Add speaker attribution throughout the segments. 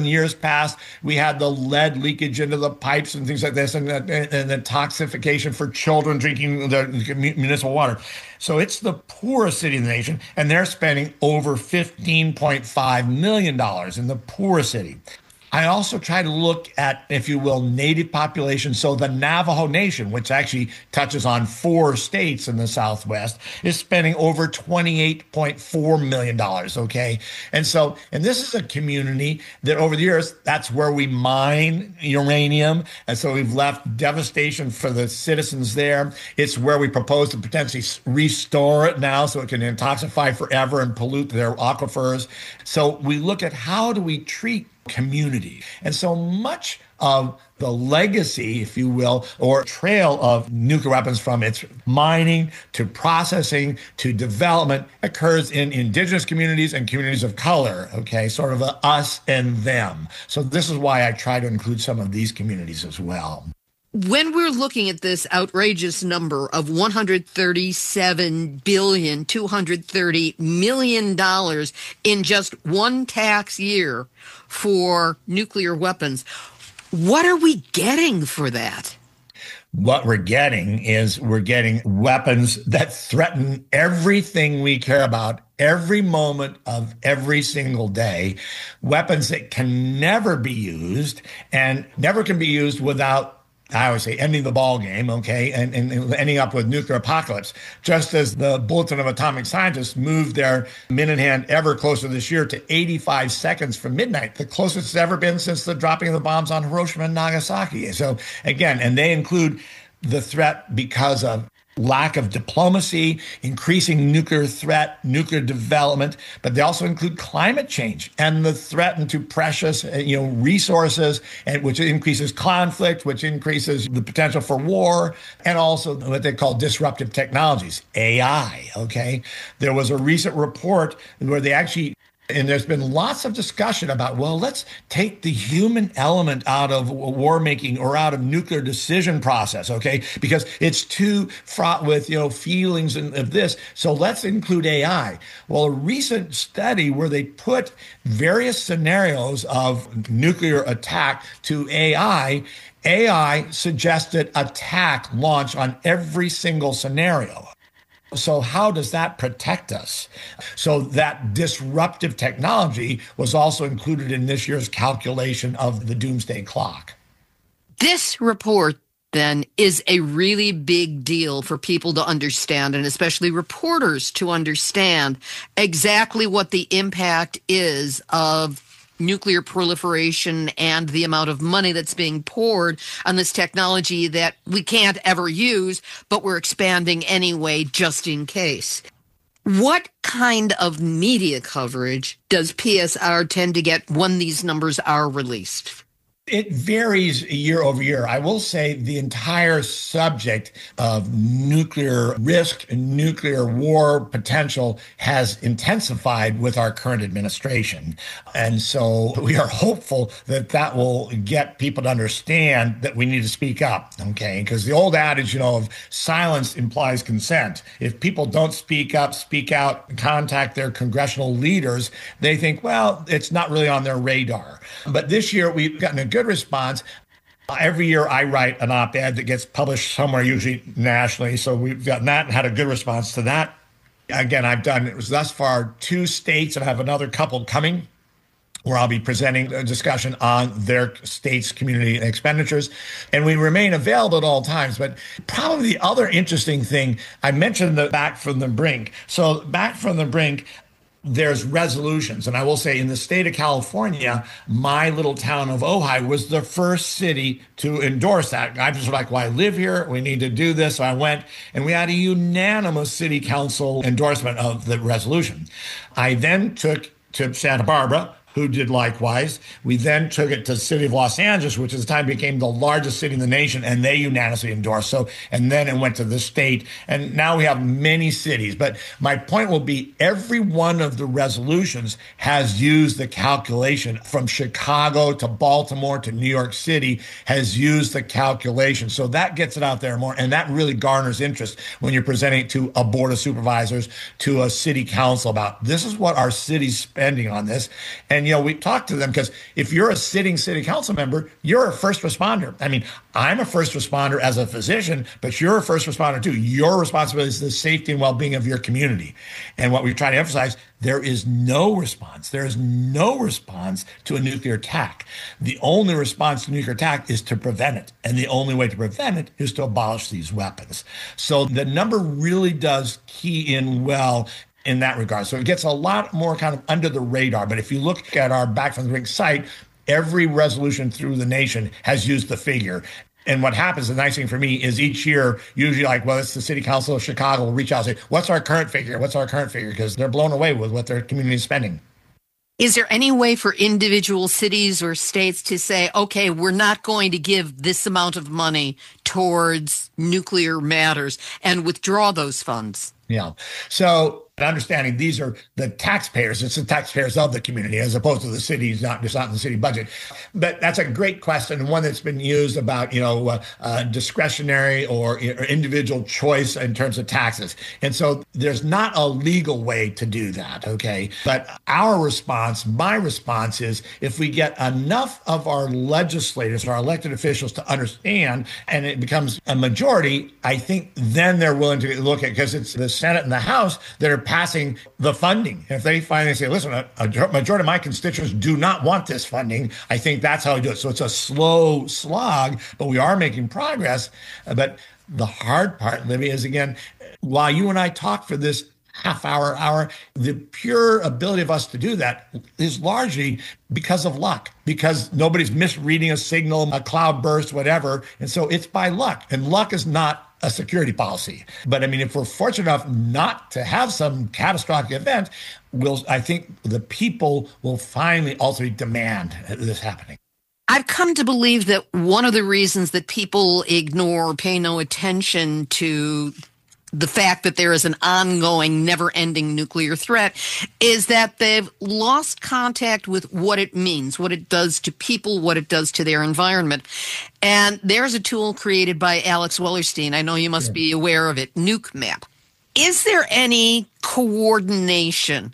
Speaker 1: years past, we had the lead leakage into the pipes and things like this, and the toxification for children drinking the municipal water. So it's the poorest city in the nation, and they're spending over $15.5 million in the poorest city. I also try to look at, if you will, native population. So the Navajo Nation, which actually touches on 4 states in the Southwest, is spending over $28.4 million, okay? And this is a community that over the years, that's where we mine uranium. And so we've left devastation for the citizens there. It's where we propose to potentially restore it now so it can detoxify forever and pollute their aquifers. So we look at how do we treat community. And so much of the legacy, if you will, or trail of nuclear weapons from its mining to processing to development occurs in indigenous communities and communities of color, okay, sort of a us and them. So this is why I try to include some of these communities as well.
Speaker 2: When we're looking at this outrageous number of $137,230 million in just one tax year for nuclear weapons, what are we getting for that?
Speaker 1: What we're getting is weapons that threaten everything we care about every moment of every single day, weapons that can never be used and never can be used without, I always say, ending the ball game, okay, and ending up with nuclear apocalypse. Just as the Bulletin of Atomic Scientists moved their minute hand ever closer this year to 85 seconds from midnight, the closest it's ever been since the dropping of the bombs on Hiroshima and Nagasaki. So again, and they include the threat because of lack of diplomacy, increasing nuclear threat, nuclear development, but they also include climate change and the threat to precious, resources, and which increases conflict, which increases the potential for war, and also what they call disruptive technologies, AI. Okay, there was a recent report where they actually. And there's been lots of discussion about, well, let's take the human element out of war making or out of nuclear decision process, okay? Because it's too fraught with, feelings and of this. So let's include AI. Well, a recent study where they put various scenarios of nuclear attack to AI suggested attack launch on every single scenario. So how does that protect us? So that disruptive technology was also included in this year's calculation of the doomsday clock.
Speaker 2: This report, then, is a really big deal for people to understand, and especially reporters to understand exactly what the impact is of nuclear proliferation and the amount of money that's being poured on this technology that we can't ever use, but we're expanding anyway, just in case. What kind of media coverage does PSR tend to get when these numbers are released?
Speaker 1: It varies year over year. I will say the entire subject of nuclear risk and nuclear war potential has intensified with our current administration. And so we are hopeful that that will get people to understand that we need to speak up, okay? Because the old adage, of silence implies consent. If people don't speak up, speak out, contact their congressional leaders, they think, well, it's not really on their radar. But this year we've gotten a good response. Every year I write an op-ed that gets published somewhere, usually nationally. So we've gotten that and had a good response to that. Again, I've done, it was thus far 2 states, and I have another couple coming where I'll be presenting a discussion on their state's community expenditures. And we remain available at all times. But probably the other interesting thing, I mentioned the Back from the Brink. So Back from the Brink, there's resolutions. And I will say in the state of California, my little town of Ojai was the first city to endorse that. I was like, well, I live here. We need to do this. So I went and we had a unanimous city council endorsement of the resolution. I then took to Santa Barbara, who did likewise. We then took it to the city of Los Angeles, which at the time became the largest city in the nation, and they unanimously endorsed. So, and then it went to the state, and now we have many cities. But my point will be every one of the resolutions has used the calculation from Chicago to Baltimore to New York City has used the calculation. So that gets it out there more, and that really garners interest when you're presenting it to a board of supervisors, to a city council about this is what our city's spending on this. And And, we talk to them because if you're a sitting city council member, you're a first responder. I mean, I'm a first responder as a physician, but you're a first responder too. Your responsibility is the safety and well-being of your community. And what we try to emphasize, there is no response. There is no response to a nuclear attack. The only response to nuclear attack is to prevent it. And the only way to prevent it is to abolish these weapons. So the number really does key in well in that regard. So it gets a lot more kind of under the radar. But if you look at our Back from the Brink site, every resolution through the nation has used the figure. And what happens, the nice thing for me is each year, usually it's the city council of Chicago will reach out and say, what's our current figure? What's our current figure? Because they're blown away with what their community is spending.
Speaker 2: Is there any way for individual cities or states to say, okay, we're not going to give this amount of money towards nuclear matters and withdraw those funds?
Speaker 1: Yeah. So understanding these are the taxpayers, it's the taxpayers of the community as opposed to the cities, not in the city budget. But that's a great question, and one that's been used about, discretionary or individual choice in terms of taxes. And so there's not a legal way to do that, okay? But our response, my response is if we get enough of our legislators, our elected officials to understand, and it becomes a majority, I think then they're willing to look at, because it's the Senate and the House that are passing the funding. If they finally say, listen, a majority of my constituents do not want this funding, I think that's how we do it. So it's a slow slog, but we are making progress. But the hard part, Libby, is again, while you and I talk for this half hour, the pure ability of us to do that is largely because of luck, because nobody's misreading a signal, a cloud burst, whatever. And so it's by luck. And luck is not a security policy. But I mean, if we're fortunate enough not to have some catastrophic event, I think the people will finally ultimately demand this happening.
Speaker 2: I've come to believe that one of the reasons that people ignore or pay no attention to the fact that there is an ongoing, never-ending nuclear threat is that they've lost contact with what it means, what it does to people, what it does to their environment. And there's a tool created by Alex Wellerstein. I know you must be aware of it, Nuke Map. Is there any coordination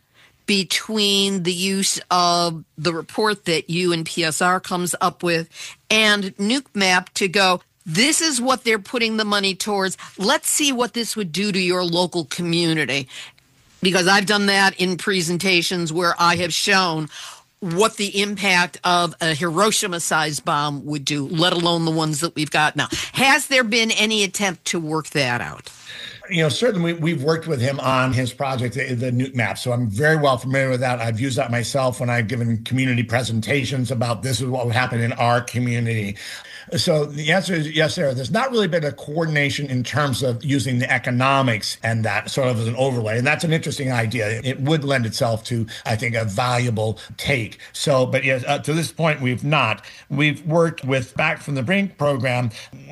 Speaker 2: between the use of the report that you and PSR comes up with and Nuke Map to go, this is what they're putting the money towards. Let's see what this would do to your local community. Because I've done that in presentations where I have shown what the impact of a Hiroshima-sized bomb would do, let alone the ones that we've got now. Has there been any attempt to work that out?
Speaker 1: Certainly we've worked with him on his project, the Nuke Map. So I'm very well familiar with that. I've used that myself when I've given community presentations about this is what would happen in our community. So the answer is yes, Sarah. There's not really been a coordination in terms of using the economics and that sort of as an overlay. And that's an interesting idea. It would lend itself to, I think, a valuable take. So, but yes, to this point, we've not. We've worked with Back from the Brink program.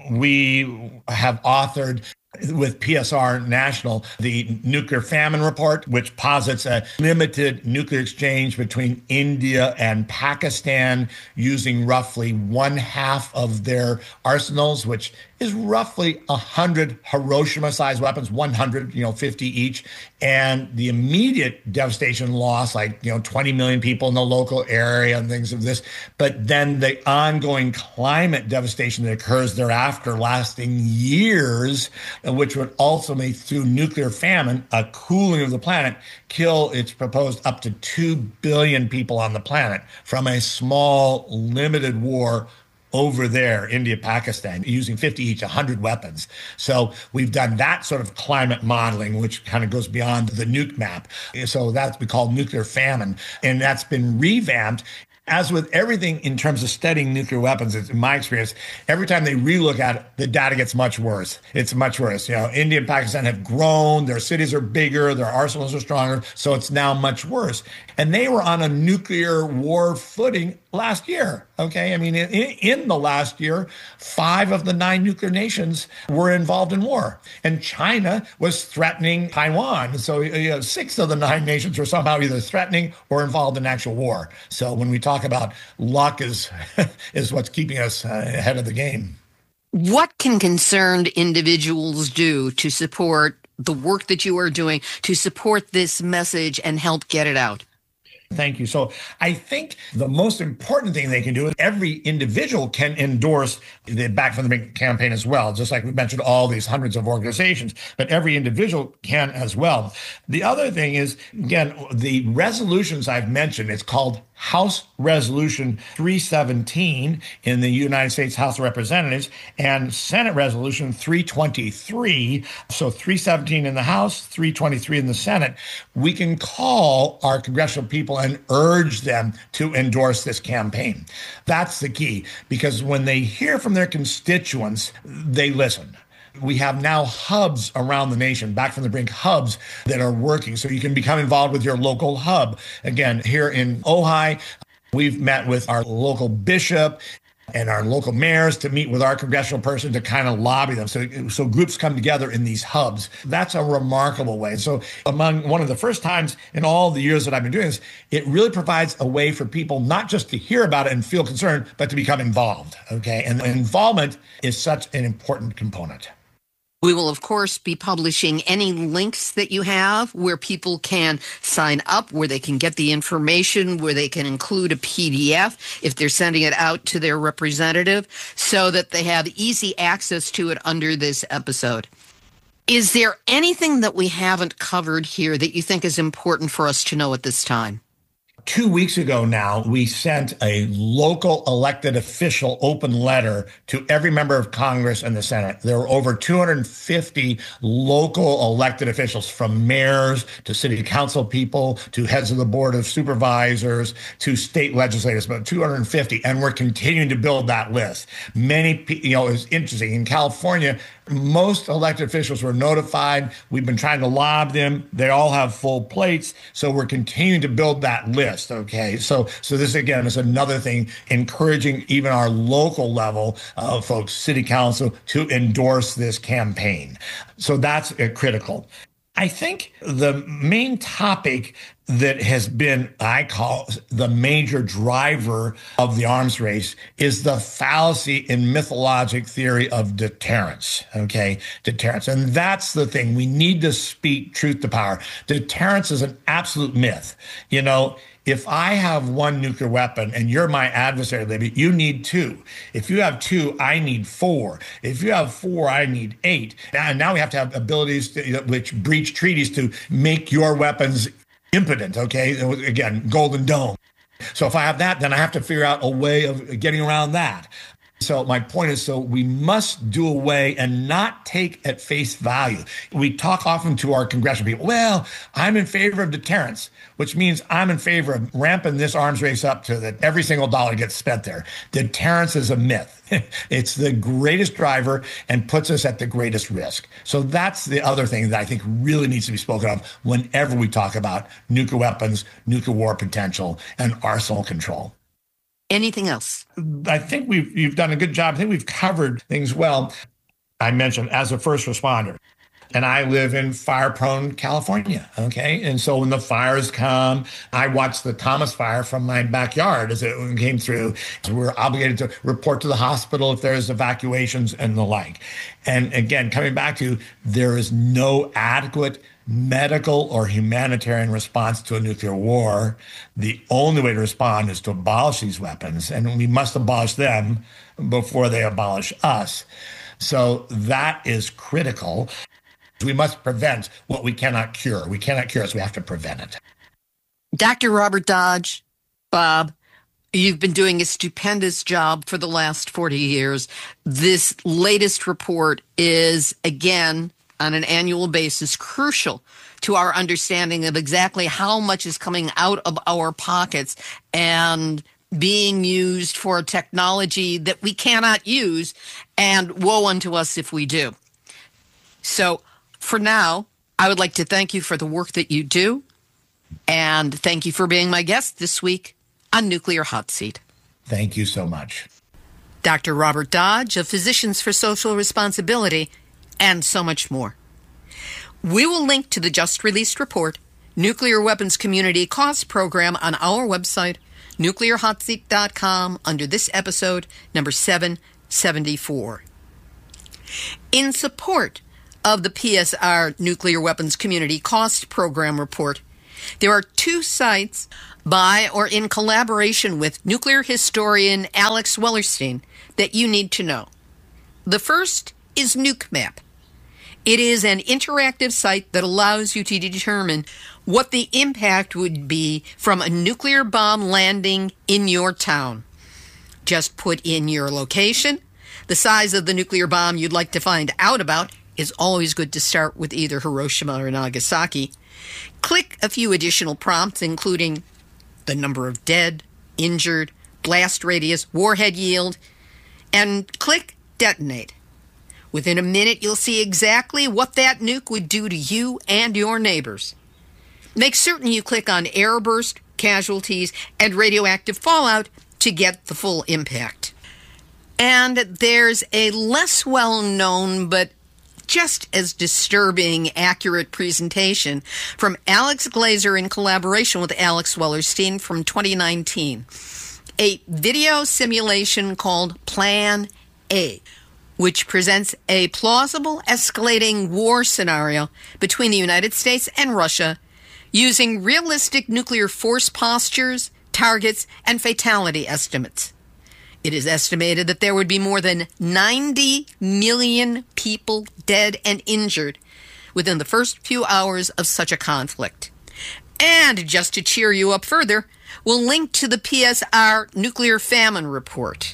Speaker 1: We have authored with PSR National, the Nuclear Famine Report, which posits a limited nuclear exchange between India and Pakistan using roughly 1/2 of their arsenals, which is roughly 100 Hiroshima-sized weapons, 100, 50 each. And the immediate devastation loss, 20 million people in the local area and things of this. But then the ongoing climate devastation that occurs thereafter, lasting years, which would ultimately, through nuclear famine, a cooling of the planet, kill, it's proposed, up to 2 billion people on the planet from a small, limited war over there, India, Pakistan, using 50 each, 100 weapons. So we've done that sort of climate modeling, which kind of goes beyond the Nuke Map. So that's we call nuclear famine. And that's been revamped. As with everything in terms of studying nuclear weapons, in my experience, every time they relook at it, the data gets much worse. It's much worse. India and Pakistan have grown, their cities are bigger, their arsenals are stronger, so it's now much worse. And they were on a nuclear war footing last year. Okay, I mean, in the last year, 5 of the 9 nuclear nations were involved in war, and China was threatening Taiwan. So 6 of the 9 nations were somehow either threatening or involved in actual war. So when we talk about luck is what's keeping us ahead of the game.
Speaker 2: What can concerned individuals do to support the work that you are doing, to support this message and help get it out?
Speaker 1: Thank you. So I think the most important thing they can do is every individual can endorse the Back from the Brink campaign as well, just like we mentioned all these hundreds of organizations, but every individual can as well. The other thing is, again, the resolutions I've mentioned, it's called House Resolution 317 in the United States House of Representatives and Senate Resolution 323. So 317 in the House, 323 in the Senate. We can call our congressional people and urge them to endorse this campaign. That's the key, because when they hear from their constituents, they listen. We have now hubs around the nation, Back from the Brink hubs that are working. So you can become involved with your local hub. Again, here in Ojai, we've met with our local bishop and our local mayors to meet with our congressional person to kind of lobby them. So groups come together in these hubs. That's a remarkable way. So among one of the first times in all the years that I've been doing this, it really provides a way for people not just to hear about it and feel concerned, but to become involved. Okay. And involvement is such an important component.
Speaker 2: We will, of course, be publishing any links that you have where people can sign up, where they can get the information, where they can include a PDF if they're sending it out to their representative so that they have easy access to it under this episode. Is there anything that we haven't covered here that you think is important for us to know at this time?
Speaker 1: 2 weeks ago now, we sent a local elected official open letter to every member of Congress and the Senate. There were over 250 local elected officials, from mayors to city council people to heads of the board of supervisors to state legislators, about 250. And we're continuing to build that list. Many, it's interesting. In California, most elected officials were notified. We've been trying to lobby them. They all have full plates. So we're continuing to build that list. Okay. So this, again, is another thing, encouraging even our local level of folks, city council, to endorse this campaign. So that's critical. I think the main topic that has been, I call the major driver of the arms race, is the fallacy in mythologic theory of deterrence. Okay, deterrence. And that's the thing. We need to speak truth to power. Deterrence is an absolute myth. If I have one nuclear weapon and you're my adversary, Libby, you need two. If you have two, I need four. If you have four, I need eight. And now we have to have abilities which breach treaties to make your weapons impotent. Okay. Again, Golden Dome. So if I have that, then I have to figure out a way of getting around that. So my point is, we must do away and not take at face value. We talk often to our congressional people, well, I'm in favor of deterrence, which means I'm in favor of ramping this arms race up to that every single dollar gets spent there. Deterrence is a myth. It's the greatest driver and puts us at the greatest risk. So that's the other thing that I think really needs to be spoken of whenever we talk about nuclear weapons, nuclear war potential, and arsenal control.
Speaker 2: Anything else?
Speaker 1: I think you've done a good job. I think we've covered things well. I mentioned as a first responder, and I live in fire-prone California, okay? And so when the fires come, I watch the Thomas Fire from my backyard as it came through. So we're obligated to report to the hospital if there's evacuations and the like. And again, coming back to, there is no adequate medical or humanitarian response to a nuclear war. The only way to respond is to abolish these weapons, and we must abolish them before they abolish us. So that is critical. We must prevent what we cannot cure. We cannot cure it, so we have to prevent it.
Speaker 2: Dr. Robert Dodge, Bob, you've been doing a stupendous job for the last 40 years. This latest report is, again, on an annual basis, crucial to our understanding of exactly how much is coming out of our pockets and being used for technology that we cannot use, and woe unto us if we do. So for now, I would like to thank you for the work that you do, and thank you for being my guest this week on Nuclear Hot Seat.
Speaker 1: Thank you so much.
Speaker 2: Dr. Robert Dodge of Physicians for Social Responsibility, and so much more. We will link to the just released report, Nuclear Weapons Community Cost Program, on our website, nuclearhotseat.com, under this episode, number 774. In support of the PSR Nuclear Weapons Community Cost Program report, There are two sites by or in collaboration with nuclear historian Alex Wellerstein that you need to know. The first is NukeMap. It is an interactive site that allows you to determine what the impact would be from a nuclear bomb landing in your town. Just put in your location. The size of the nuclear bomb you'd like to find out about is always good to start with either Hiroshima or Nagasaki. Click a few additional prompts, including the number of dead, injured, blast radius, warhead yield, and click Detonate. Within a minute, you'll see exactly what that nuke would do to you and your neighbors. Make certain you click on airburst, casualties, and radioactive fallout to get the full impact. And there's a less well-known but just as disturbing accurate presentation from Alex Glazer in collaboration with Alex Wellerstein from 2019. A video simulation called Plan A, which presents a plausible escalating war scenario between the United States and Russia using realistic nuclear force postures, targets, and fatality estimates. It is estimated that there would be more than 90 million people dead and injured within the first few hours of such a conflict. And just to cheer you up further, we'll link to the PSR Nuclear Famine Report.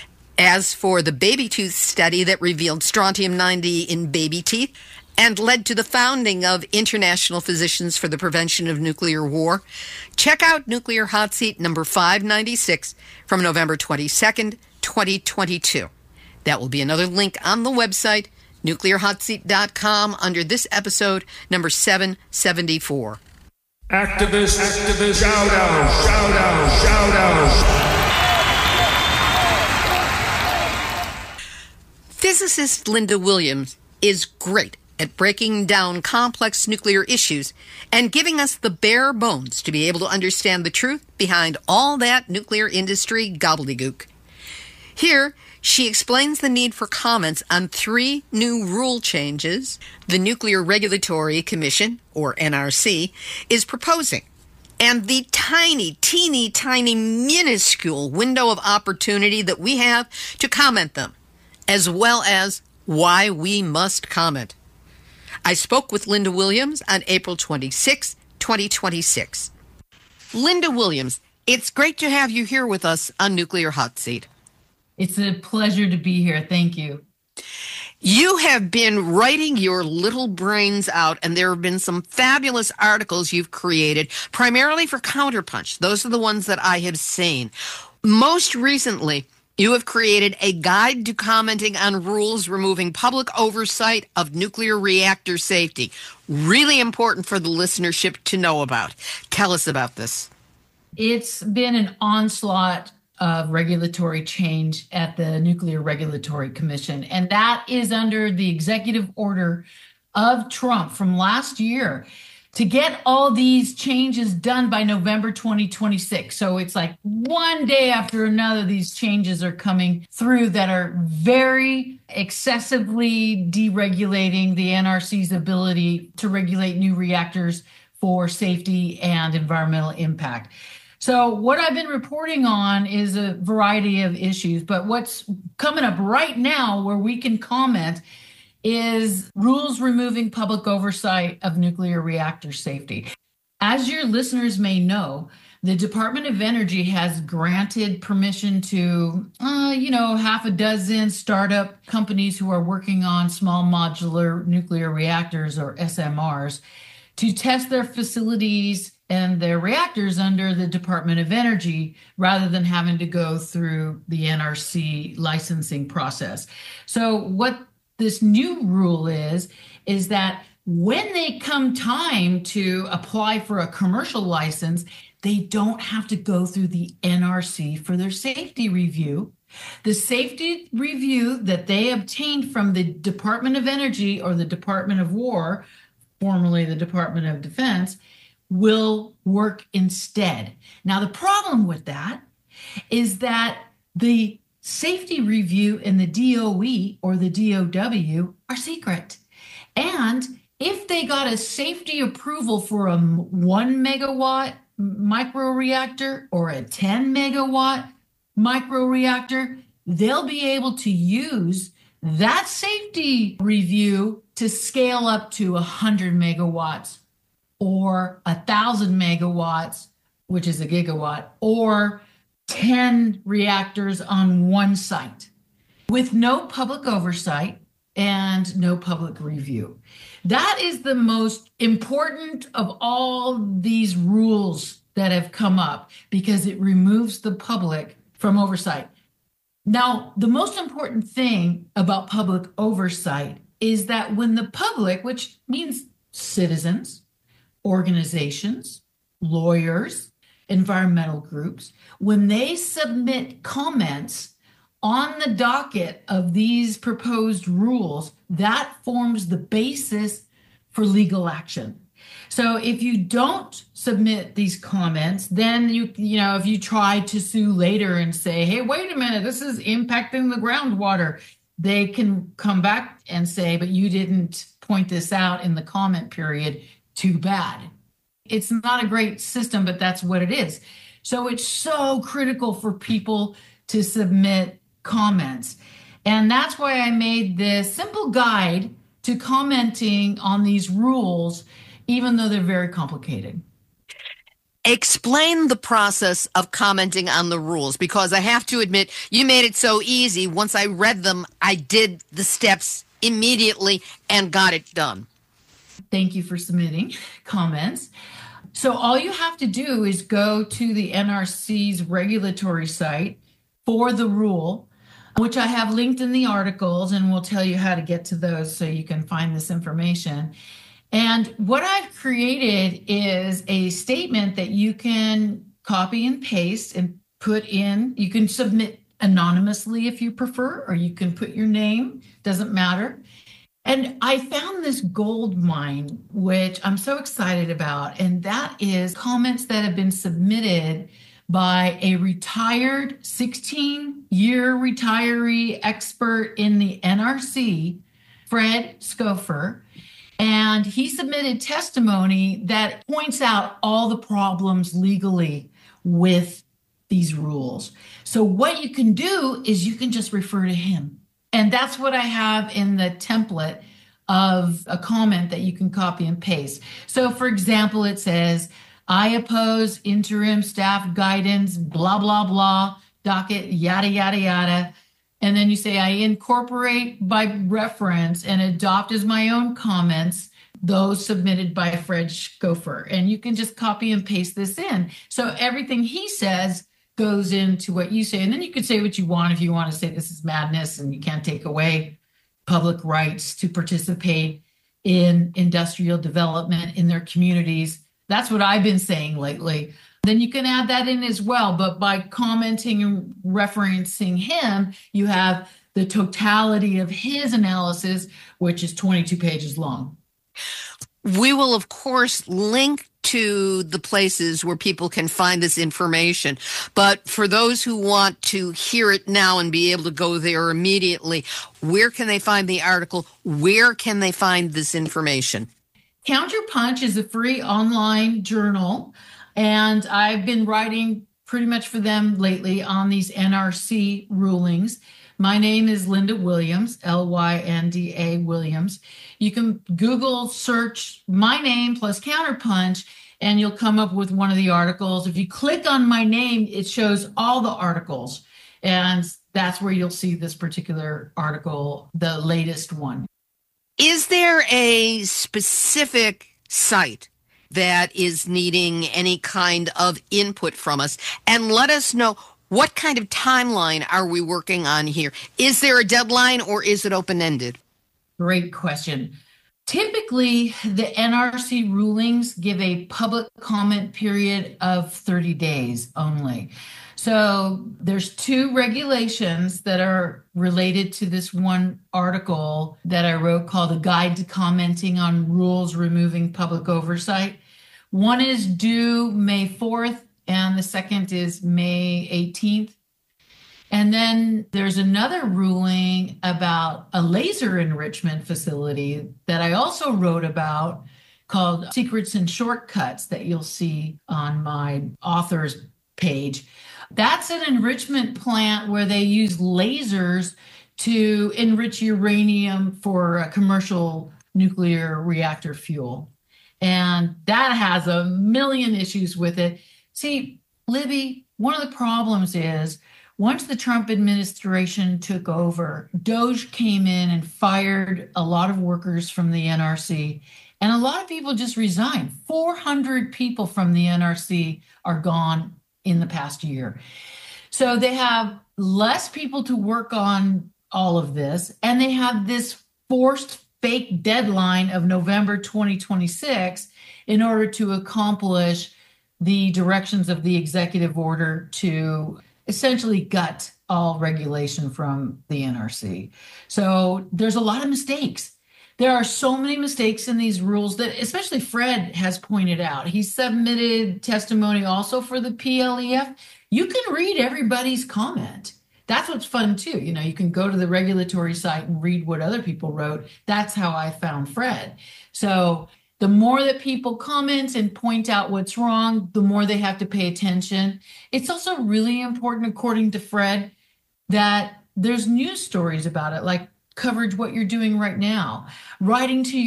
Speaker 2: As for the baby tooth study that revealed strontium-90 in baby teeth and led to the founding of International Physicians for the Prevention of Nuclear War, check out Nuclear Hot Seat number 596 from November 22nd, 2022. That will be another link on the website, nuclearhotseat.com, under this episode, number 774.
Speaker 3: Activist, shout out.
Speaker 2: Physicist Linda Williams is great at breaking down complex nuclear issues and giving us the bare bones to be able to understand the truth behind all that nuclear industry gobbledygook. Here, she explains the need for comments on 3 new rule changes the Nuclear Regulatory Commission, or NRC, is proposing, and the teeny tiny, minuscule window of opportunity that we have to comment them, as well as why we must comment. I spoke with Linda Williams on April 26, 2026. Linda Williams, it's great to have you here with us on Nuclear Hot Seat.
Speaker 4: It's a pleasure to be here. Thank you.
Speaker 2: You have been writing your little brains out, and there have been some fabulous articles you've created, primarily for Counterpunch. Those are the ones that I have seen. Most recently, you have created a guide to commenting on rules removing public oversight of nuclear reactor safety. Really important for the listenership to know about. Tell us about this.
Speaker 4: It's been an onslaught of regulatory change at the Nuclear Regulatory Commission, and that is under the executive order of Trump from last year to get all these changes done by November 2026. So it's like one day after another, these changes are coming through that are very excessively deregulating the NRC's ability to regulate new reactors for safety and environmental impact. So what I've been reporting on is a variety of issues, but what's coming up right now where we can comment is rules removing public oversight of nuclear reactor safety. As your listeners may know, the Department of Energy has granted permission to, half a dozen startup companies who are working on small modular nuclear reactors, or SMRs, to test their facilities and their reactors under the Department of Energy rather than having to go through the NRC licensing process. So what this new rule is that when they come time to apply for a commercial license, they don't have to go through the NRC for their safety review. The safety review that they obtained from the Department of Energy or the Department of War, formerly the Department of Defense, will work instead. Now, the problem with that is that the safety review in the DOE or the DOW are secret. And if they got a safety approval for a 1 megawatt microreactor or a 10 megawatt microreactor, they'll be able to use that safety review to scale up to 100 megawatts or 1,000 megawatts, which is a gigawatt, or 10 reactors on one site with no public oversight and no public review. That is the most important of all these rules that have come up because it removes the public from oversight. Now, the most important thing about public oversight is that when the public, which means citizens, organizations, lawyers, environmental groups, when they submit comments on the docket of these proposed rules, that forms the basis for legal action. So if you don't submit these comments, then if you try to sue later and say, hey, wait a minute, this is impacting the groundwater, they can come back and say, but you didn't point this out in the comment period. Too bad. It's not a great system, but that's what it is. So it's so critical for people to submit comments. And that's why I made this simple guide to commenting on these rules, even though they're very complicated.
Speaker 2: Explain the process of commenting on the rules, because I have to admit, you made it so easy. Once I read them, I did the steps immediately and got it done.
Speaker 4: Thank you for submitting comments. So all you have to do is go to the NRC's regulatory site for the rule, which I have linked in the articles, and we'll tell you how to get to those so you can find this information. And what I've created is a statement that you can copy and paste and put in. You can submit anonymously if you prefer, or you can put your name, doesn't matter. And I found this gold mine, which I'm so excited about, and that is comments that have been submitted by a retired 16-year retiree expert in the NRC, Fred Scofer. And he submitted testimony that points out all the problems legally with these rules. So what you can do is you can just refer to him. And that's what I have in the template of a comment that you can copy and paste. So for example, it says, I oppose interim staff guidance, blah, blah, blah, docket, yada, yada, yada. And then you say, I incorporate by reference and adopt as my own comments those submitted by Fred Scofer. And you can just copy and paste this in. So everything he says goes into what you say. And then you can say what you want if you want to say this is madness and you can't take away public rights to participate in industrial development in their communities. That's what I've been saying lately. Then you can add that in as well. But by commenting and referencing him, you have the totality of his analysis, which is 22 pages long.
Speaker 2: We will, of course, link to the places where people can find this information. But for those who want to hear it now and be able to go there immediately, where can they find the article? Where can they find this information?
Speaker 4: Counterpunch is a free online journal, and I've been writing pretty much for them lately on these NRC rulings. My name is Linda Williams, Lynda Williams. You can Google search my name plus Counterpunch, and you'll come up with one of the articles. If you click on my name, it shows all the articles, and that's where you'll see this particular article, the latest one.
Speaker 2: Is there a specific site that is needing any kind of input from us? And let us know, what kind of timeline are we working on here? Is there a deadline or is it open-ended?
Speaker 4: Great question. Typically, the NRC rulings give a public comment period of 30 days only. So there's two regulations that are related to this one article that I wrote called A Guide to Commenting on Rules Removing Public Oversight. One is due May 4th, and the second is May 18th. And then there's another ruling about a laser enrichment facility that I also wrote about called Secrets and Shortcuts that you'll see on my author's page. That's an enrichment plant where they use lasers to enrich uranium for commercial nuclear reactor fuel. And that has a million issues with it. See, Libby, one of the problems is once the Trump administration took over, DOGE came in and fired a lot of workers from the NRC, and a lot of people just resigned. 400 people from the NRC are gone in the past year. So they have less people to work on all of this, and they have this forced fake deadline of November 2026 in order to accomplish the directions of the executive order to essentially gut all regulation from the NRC. So there's a lot of mistakes. There are so many mistakes in these rules that especially Fred has pointed out. He submitted testimony also for the PLEF. You can read everybody's comment. That's what's fun too. You know, you can go to the regulatory site and read what other people wrote. That's how I found Fred. So the more that people comment and point out what's wrong, the more they have to pay attention. It's also really important, according to Fred, that there's news stories about it, like coverage what you're doing right now, writing to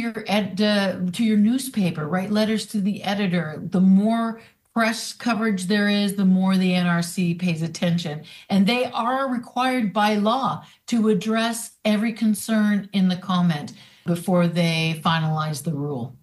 Speaker 4: your newspaper, write letters to the editor. The more press coverage there is, the more the NRC pays attention. And they are required by law to address every concern in the comment before they finalize the rule.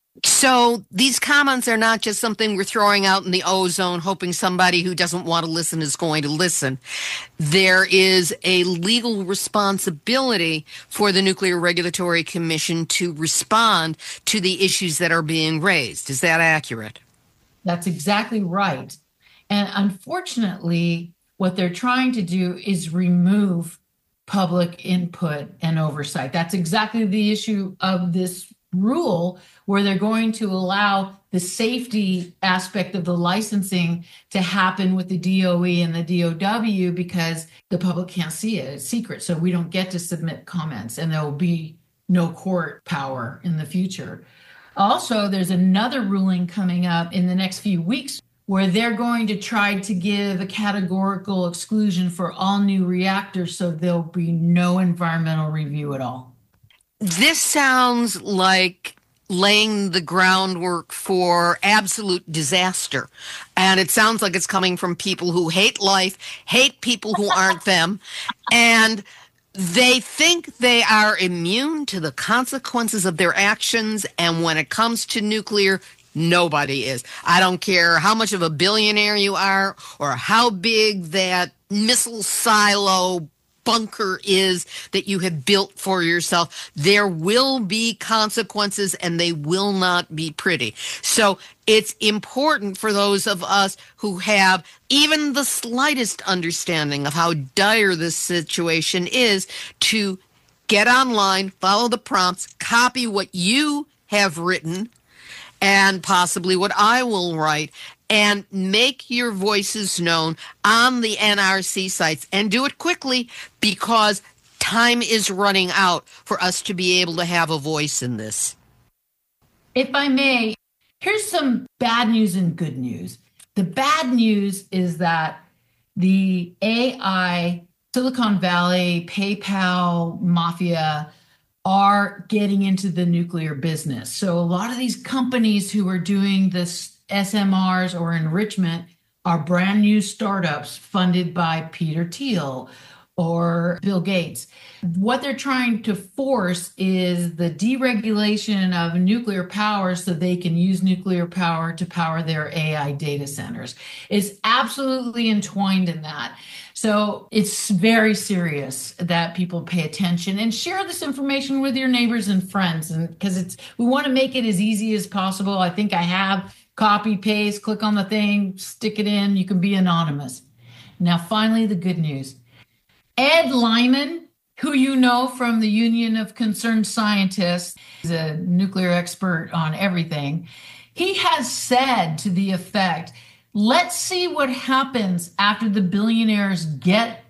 Speaker 2: So these comments are not just something we're throwing out in the ozone, hoping somebody who doesn't want to listen is going to listen. There is a legal responsibility for the Nuclear Regulatory Commission to respond to the issues that are being raised. Is that accurate?
Speaker 4: That's exactly right. And unfortunately, what they're trying to do is remove public input and oversight. That's exactly the issue of this rule, where they're going to allow the safety aspect of the licensing to happen with the DOE and the DOW because the public can't see it. It's secret. So we don't get to submit comments, and there will be no court power in the future. Also, there's another ruling coming up in the next few weeks where they're going to try to give a categorical exclusion for all new reactors, so there'll be no environmental review at all.
Speaker 2: This sounds like laying the groundwork for absolute disaster. And it sounds like it's coming from people who hate life, hate people who aren't them, and they think they are immune to the consequences of their actions. And when it comes to nuclear, nobody is. I don't care how much of a billionaire you are or how big that missile silo bunker is that you have built for yourself. There will be consequences, and they will not be pretty. So it's important for those of us who have even the slightest understanding of how dire this situation is to get online, follow the prompts, copy what you have written and possibly what I will write, and make your voices known on the NRC sites, and do it quickly because time is running out for us to be able to have a voice in this.
Speaker 4: If I may, here's some bad news and good news. The bad news is that the AI, Silicon Valley, PayPal mafia are getting into the nuclear business. So a lot of these companies who are doing this SMRs or enrichment are brand new startups funded by Peter Thiel or Bill Gates. What they're trying to force is the deregulation of nuclear power so they can use nuclear power to power their AI data centers. It's absolutely entwined in that. So it's very serious that people pay attention and share this information with your neighbors and friends. And because we want to make it as easy as possible. I think I have copy, paste, click on the thing, stick it in. You can be anonymous. Now, finally, the good news. Ed Lyman, who you know from the Union of Concerned Scientists, is a nuclear expert on everything. He has said to the effect, let's see what happens after the billionaires get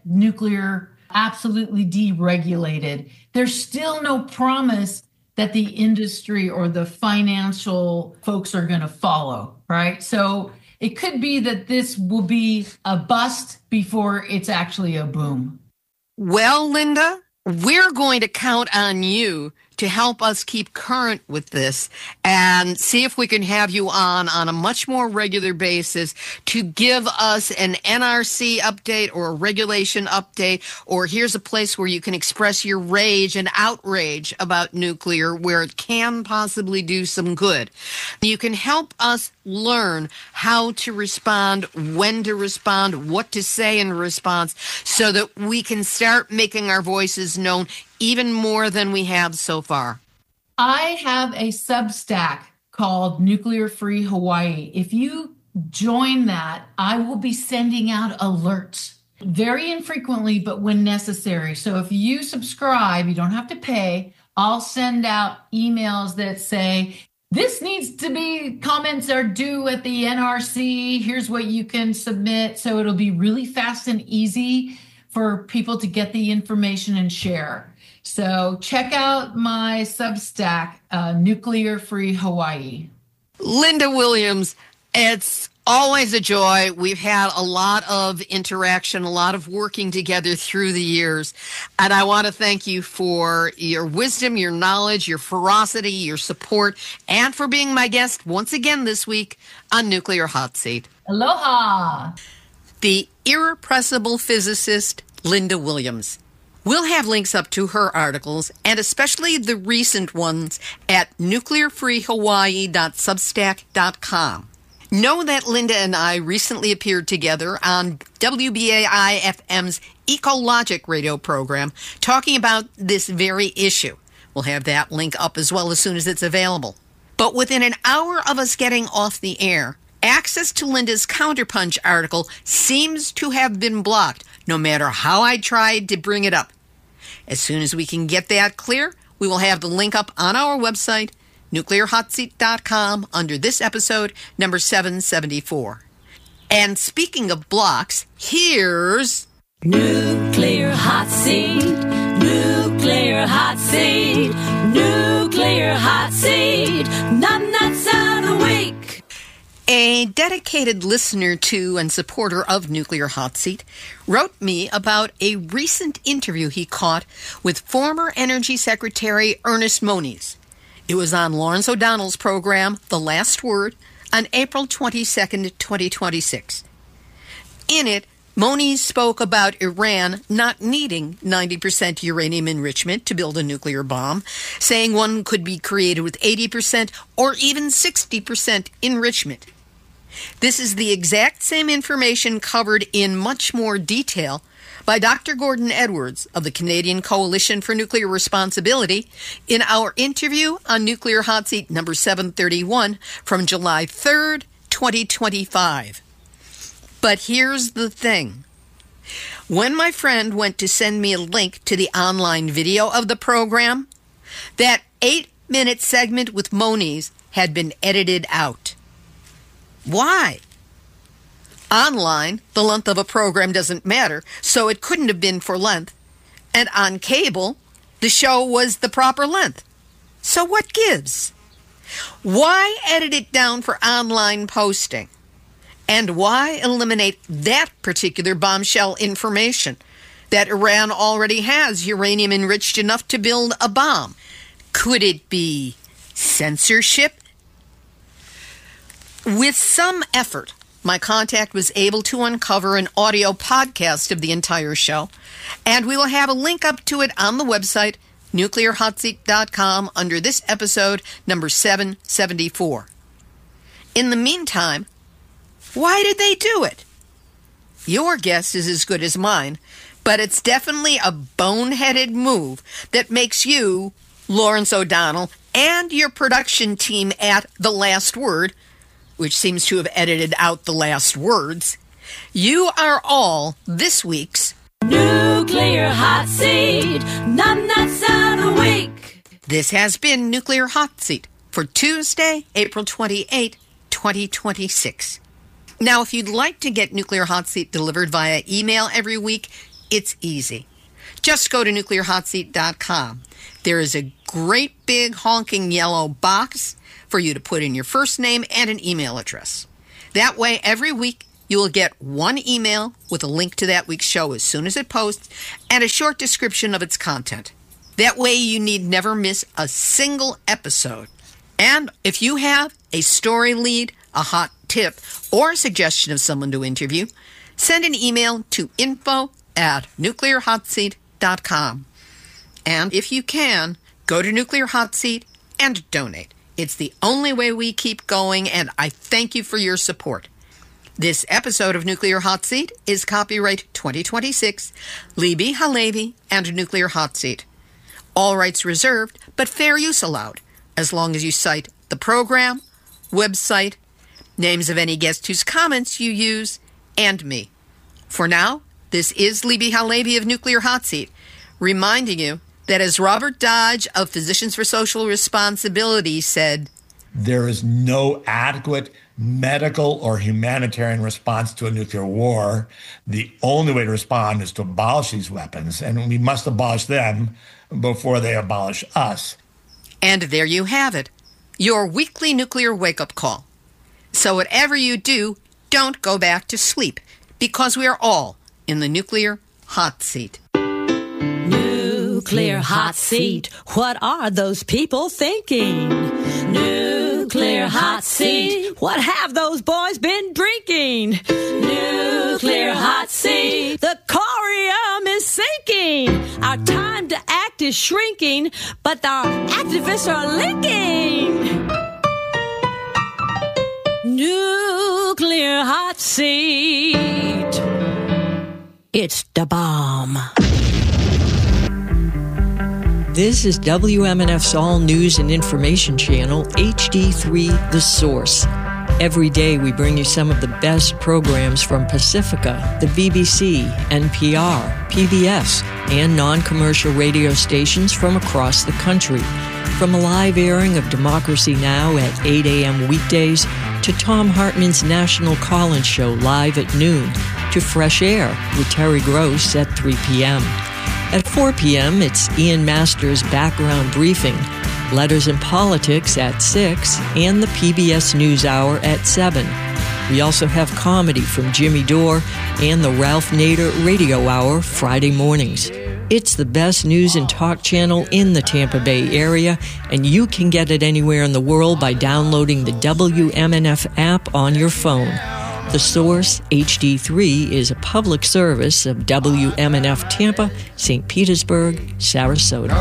Speaker 4: nuclear absolutely deregulated, there's still no promise that the industry or the financial folks are going to follow, right? So it could be that this will be a bust before it's actually a boom.
Speaker 2: Well, Linda, we're going to count on you to help us keep current with this and see if we can have you on a much more regular basis to give us an NRC update or a regulation update, or here's a place where you can express your rage and outrage about nuclear where it can possibly do some good. You can help us learn how to respond, when to respond, what to say in response, so that we can start making our voices known even more than we have so far.
Speaker 4: I have a Substack called Nuclear Free Hawaii. If you join that, I will be sending out alerts very infrequently, but when necessary. So if you subscribe, you don't have to pay. I'll send out emails that say, this needs to be, comments are due at the NRC. Here's what you can submit. So it'll be really fast and easy for people to get the information and share. So check out my Substack, Nuclear Free Hawaii.
Speaker 2: Linda Williams, it's always a joy. We've had a lot of interaction, a lot of working together through the years. And I want to thank you for your wisdom, your knowledge, your ferocity, your support, and for being my guest once again this week on Nuclear Hot Seat.
Speaker 4: Aloha!
Speaker 2: The irrepressible physicist, Linda Williams. We'll have links up to her articles, and especially the recent ones, at nuclearfreehawaii.substack.com. Know that Linda and I recently appeared together on WBAI-FM's Ecologic radio program talking about this very issue. We'll have that link up as well as soon as it's available. But within an hour of us getting off the air, access to Linda's Counterpunch article seems to have been blocked, no matter how I tried to bring it up. As soon as we can get that clear, we will have the link up on our website, nuclearhotseat.com, under this episode, number 774. And speaking of blocks, here's
Speaker 5: Nuclear Hot Seat, Nuclear Hot Seat, Nuclear Hot Seat, nuts out of the week.
Speaker 2: A dedicated listener to and supporter of Nuclear Hot Seat wrote me about a recent interview he caught with former Energy Secretary Ernest Moniz. It was on Lawrence O'Donnell's program, The Last Word, on April 22nd, 2026. In it, Moniz spoke about Iran not needing 90% uranium enrichment to build a nuclear bomb, saying one could be created with 80% or even 60% enrichment. This is the exact same information covered in much more detail by Dr. Gordon Edwards of the Canadian Coalition for Nuclear Responsibility in our interview on Nuclear Hot Seat number 731 from July 3rd, 2025. But here's the thing. When my friend went to send me a link to the online video of the program, that 8-minute segment with Moniz had been edited out. Why? Online, the length of a program doesn't matter, so it couldn't have been for length. And on cable, the show was the proper length. So what gives? Why edit it down for online posting? And why eliminate that particular bombshell information that Iran already has uranium enriched enough to build a bomb? Could it be censorship? With some effort, my contact was able to uncover an audio podcast of the entire show, and we will have a link up to it on the website, nuclearhotseat.com, under this episode, number 774. In the meantime, why did they do it? Your guess is as good as mine, but it's definitely a boneheaded move that makes you, Lawrence O'Donnell, and your production team at The Last Word, which seems to have edited out the last words, you are all this week's
Speaker 5: Nuclear Hot Seat, nuts out of the week.
Speaker 2: This has been Nuclear Hot Seat for Tuesday, April 28, 2026. Now, if you'd like to get Nuclear Hot Seat delivered via email every week, It's easy. Just go to nuclearhotseat.com. There is a great big honking yellow box for you to put in your first name and an email address. That way, every week, you will get one email with a link to that week's show as soon as it posts and a short description of its content. That way, you need never miss a single episode. And if you have a story lead, a hot tip, or a suggestion of someone to interview, send an email to info@nuclearhotseat.com. And if you can, go to Nuclear Hot Seat and donate. It's the only way we keep going, and I thank you for your support. This episode of Nuclear Hot Seat is copyright 2026, Libby Halevi and Nuclear Hot Seat. All rights reserved, but fair use allowed, as long as you cite the program, website, names of any guest whose comments you use, and me. For now, this is Libby Halevi of Nuclear Hot Seat, reminding you that as Robert Dodge of Physicians for Social Responsibility said,
Speaker 1: there is no adequate medical or humanitarian response to a nuclear war. The only way to respond is to abolish these weapons, and we must abolish them before they abolish us.
Speaker 2: And there you have it, your weekly nuclear wake-up call. So whatever you do, don't go back to sleep, because we are all in the Nuclear Hot Seat.
Speaker 5: Nuclear hot seat. What are those people thinking? Nuclear hot seat. What have those boys been drinking? Nuclear hot seat. The corium is sinking. Our time to act is shrinking, but our activists are linking. Nuclear hot seat. It's the bomb.
Speaker 6: This is WMNF's All News and Information Channel, HD3 The Source. Every day we bring you some of the best programs from Pacifica, the BBC, NPR, PBS, and non-commercial radio stations from across the country. From a live airing of Democracy Now! At 8 a.m. weekdays, to Tom Hartman's National Call-In Show live at noon, to Fresh Air with Terry Gross at 3 p.m. At 4 p.m., it's Ian Masters' Background Briefing, Letters and Politics at 6, and the PBS NewsHour at 7. We also have comedy from Jimmy Dore and the Ralph Nader Radio Hour Friday mornings. It's the best news and talk channel in the Tampa Bay area, and you can get it anywhere in the world by downloading the WMNF app on your phone. The Source HD3 is a public service of WMNF Tampa, St. Petersburg, Sarasota.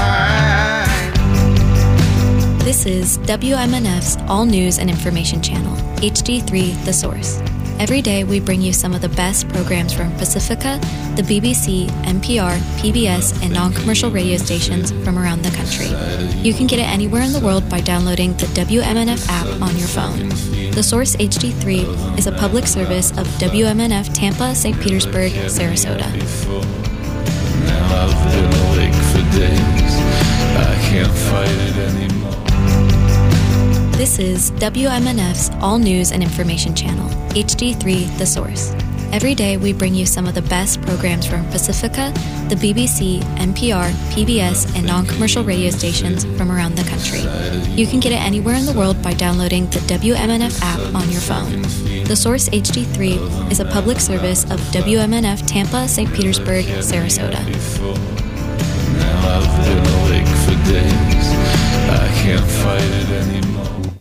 Speaker 7: This is WMNF's All News and Information Channel, HD3 The Source. Every day we bring you some of the best programs from Pacifica, the BBC, NPR, PBS, and non-commercial radio stations from around the country. You can get it anywhere in the world by downloading the WMNF app on your phone. The Source HD3 is a public service of WMNF Tampa, St. Petersburg, Sarasota.
Speaker 8: Now I've been awake for days. I can't fight it anymore.
Speaker 7: This is WMNF's All News and Information Channel, HD3 The Source. Every day we bring you some of the best programs from Pacifica, the BBC, NPR, PBS, and non-commercial radio stations from around the country. You can get it anywhere in the world by downloading the WMNF app on your phone. The Source HD3 is a public service of WMNF Tampa, St. Petersburg, Sarasota.
Speaker 8: Now I've been awake for days. I can't fight it anymore.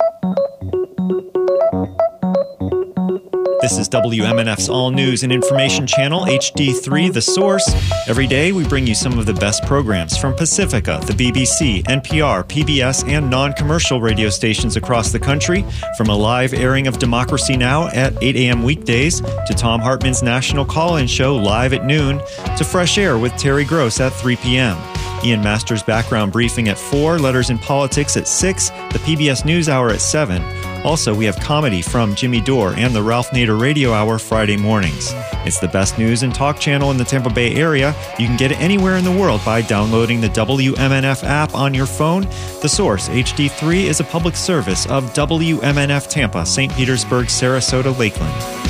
Speaker 9: This is WMNF's All News and Information Channel, HD3 The Source. Every day we bring you some of the best programs from Pacifica, the BBC, NPR, PBS, and non-commercial radio stations across the country. From a live airing of Democracy Now! At 8 a.m. weekdays, to Tom Hartman's National Call-In Show live at noon, to Fresh Air with Terry Gross at 3 p.m. Ian Masters' Background Briefing at 4, Letters and Politics at 6, the PBS NewsHour at 7. Also, we have comedy from Jimmy Dore and the Ralph Nader Radio Hour Friday mornings. It's the best news and talk channel in the Tampa Bay area. You can get it anywhere in the world by downloading the WMNF app on your phone. The Source HD3 is a public service of WMNF Tampa, St. Petersburg, Sarasota, Lakeland.